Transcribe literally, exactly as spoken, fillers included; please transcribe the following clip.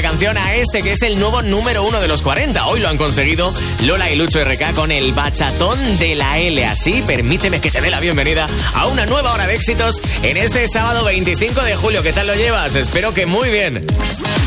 canción a este que es el nuevo número uno de los cuarenta. Hoy lo han conseguido Lola y Lucho R K con el bachatón de la L. Así, permíteme que te dé la bienvenida a una nueva hora de éxitos en este sábado veinticinco de julio. ¿Qué tal lo llevas? Espero que muy bien.